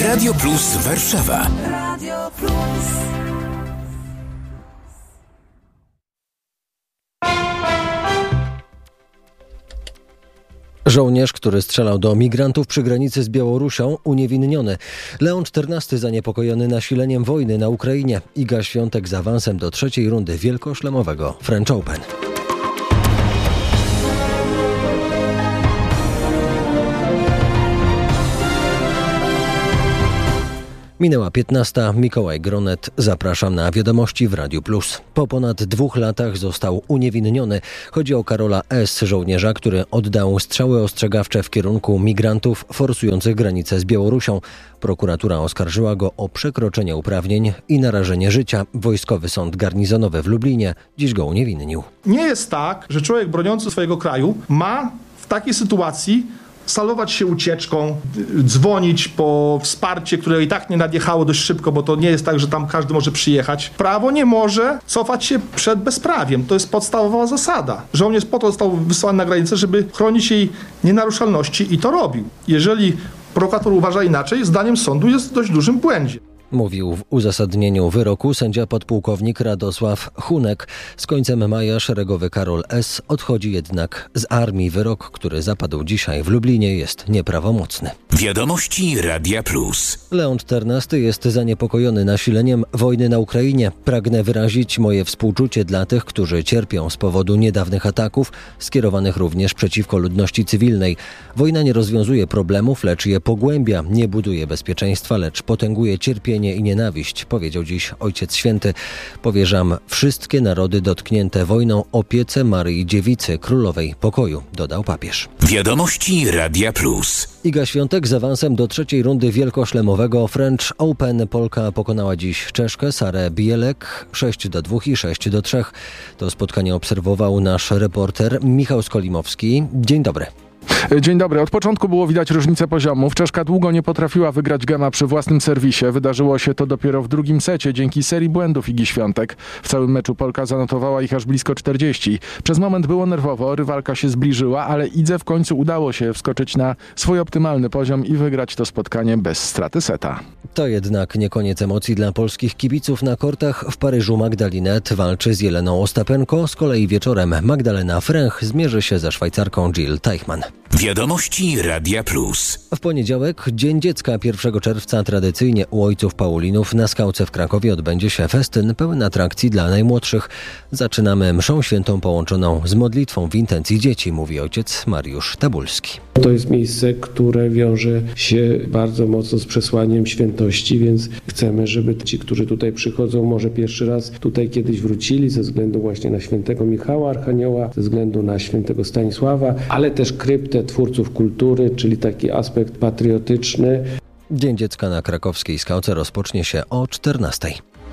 Radio Plus Warszawa. Radio Plus. Żołnierz, który strzelał do migrantów przy granicy z Białorusią, uniewinniony. Leon XIV zaniepokojony nasileniem wojny na Ukrainie. Iga Świątek z awansem do trzeciej rundy wielkoszlemowego French Open. Minęła 15. Mikołaj Gronet. Zapraszam na Wiadomości w Radiu Plus. Po ponad 2 latach został uniewinniony. Chodzi o Karola S., żołnierza, który oddał strzały ostrzegawcze w kierunku migrantów forsujących granicę z Białorusią. Prokuratura oskarżyła go o przekroczenie uprawnień i narażenie życia. Wojskowy Sąd Garnizonowy w Lublinie dziś go uniewinnił. Nie jest tak, że człowiek broniący swojego kraju ma w takiej sytuacji salować się ucieczką, dzwonić po wsparcie, które i tak nie nadjechało dość szybko, bo to nie jest tak, że tam każdy może przyjechać. Prawo nie może cofać się przed bezprawiem. To jest podstawowa zasada. Żołnierz po to został wysłany na granicę, żeby chronić jej nienaruszalności i to robił. Jeżeli prokurator uważa inaczej, zdaniem sądu jest w dość dużym błędzie. Mówił w uzasadnieniu wyroku sędzia podpułkownik Radosław Hunek. Z końcem maja szeregowy Karol S. odchodzi jednak z armii. Wyrok, który zapadł dzisiaj w Lublinie, jest nieprawomocny. Wiadomości Radia Plus. Leon XIV jest zaniepokojony nasileniem wojny na Ukrainie. Pragnę wyrazić moje współczucie dla tych, którzy cierpią z powodu niedawnych ataków, skierowanych również przeciwko ludności cywilnej. Wojna nie rozwiązuje problemów, lecz je pogłębia. Nie buduje bezpieczeństwa, lecz potęguje cierpienie i nienawiść, powiedział dziś Ojciec Święty. Powierzam wszystkie narody dotknięte wojną opiece Maryi Dziewicy, Królowej Pokoju, dodał papież. Wiadomości Radia Plus. Iga Świątek z awansem do trzeciej rundy wielkoszlemowego French Open. Polka pokonała dziś Czeszkę Sarę Bielek 6-2 i 6-3. To spotkanie obserwował nasz reporter Michał Skolimowski. Dzień dobry. Dzień dobry. Od początku było widać różnicę poziomów. Czeszka długo nie potrafiła wygrać gema przy własnym serwisie. Wydarzyło się to dopiero w drugim secie dzięki serii błędów Igi Świątek. W całym meczu Polka zanotowała ich aż blisko 40. Przez moment było nerwowo, rywalka się zbliżyła, ale Idze w końcu udało się wskoczyć na swój optymalny poziom i wygrać to spotkanie bez straty seta. To jednak nie koniec emocji dla polskich kibiców na kortach. W Paryżu Magdalinet walczy z Jeleną Ostapenko. Z kolei wieczorem Magdalena Fręch zmierzy się ze Szwajcarką Jill Teichmann. Wiadomości Radia Plus. W poniedziałek, Dzień Dziecka, 1 czerwca, tradycyjnie u ojców Paulinów na Skałce w Krakowie odbędzie się festyn pełen atrakcji dla najmłodszych. Zaczynamy mszą świętą połączoną z modlitwą w intencji dzieci, mówi ojciec Mariusz Tabulski. To jest miejsce, które wiąże się bardzo mocno z przesłaniem świętości, więc chcemy, żeby ci, którzy tutaj przychodzą, może pierwszy raz tutaj kiedyś wrócili ze względu właśnie na świętego Michała Archanioła, ze względu na świętego Stanisława, ale też kryptę twórców kultury, czyli taki aspekt patriotyczny. Dzień Dziecka na krakowskiej Skałce rozpocznie się o 14:00.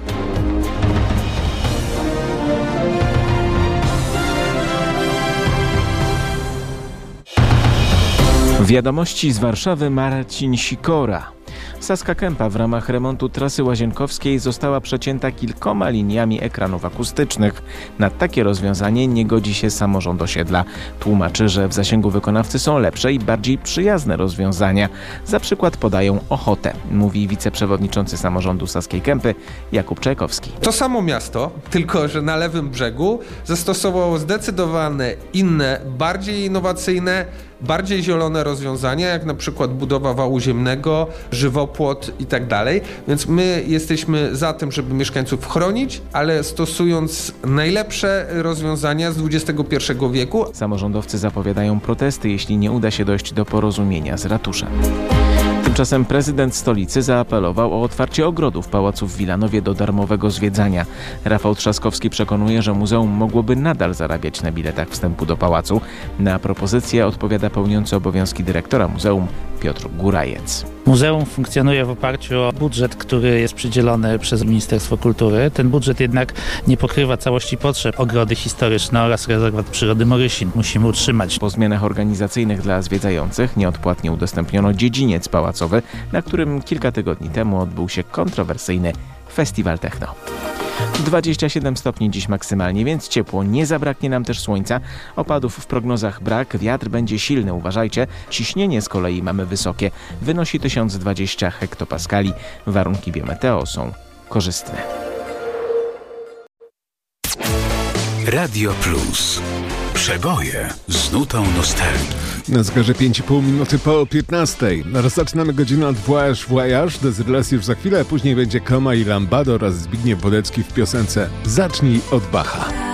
Wiadomości z Warszawy, Marcin Sikora. Saska Kępa w ramach remontu trasy Łazienkowskiej została przecięta kilkoma liniami ekranów akustycznych. Na takie rozwiązanie nie godzi się samorząd osiedla. Tłumaczy, że w zasięgu wykonawcy są lepsze i bardziej przyjazne rozwiązania. Za przykład podają Ochotę, mówi wiceprzewodniczący samorządu Saskiej Kępy Jakub Czajkowski. To samo miasto, tylko że na lewym brzegu zastosowało zdecydowane inne, bardziej innowacyjne, bardziej zielone rozwiązania, jak na przykład budowa wału ziemnego, żywopłot i tak dalej. Więc my jesteśmy za tym, żeby mieszkańców chronić, ale stosując najlepsze rozwiązania z XXI wieku. Samorządowcy zapowiadają protesty, jeśli nie uda się dojść do porozumienia z ratuszem. Tymczasem prezydent stolicy zaapelował o otwarcie ogrodów pałacu w Wilanowie do darmowego zwiedzania. Rafał Trzaskowski przekonuje, że muzeum mogłoby nadal zarabiać na biletach wstępu do pałacu. Na propozycję odpowiada pełniący obowiązki dyrektora muzeum Piotr Górajec. Muzeum funkcjonuje w oparciu o budżet, który jest przydzielony przez Ministerstwo Kultury. Ten budżet jednak nie pokrywa całości potrzeb. Ogrody historyczne oraz rezerwat przyrody Morysin musimy utrzymać. Po zmianach organizacyjnych dla zwiedzających nieodpłatnie udostępniono dziedziniec pałacowy, na którym kilka tygodni temu odbył się kontrowersyjny festiwal techno. 27 stopni dziś maksymalnie, więc ciepło. Nie zabraknie nam też słońca. Opadów w prognozach brak. Wiatr będzie silny, uważajcie. Ciśnienie z kolei mamy wysokie. Wynosi 1020 hektopaskali. Warunki biometeo są korzystne. Radio Plus. Przeboje z nutą nostalgii. Na zegarze 5,5 minuty po 15. Zaczynamy godzinę od Voyage. Dezyreles już za chwilę, później będzie Koma i Lambado oraz Zbigniew Wodecki w piosence Zacznij od Bacha.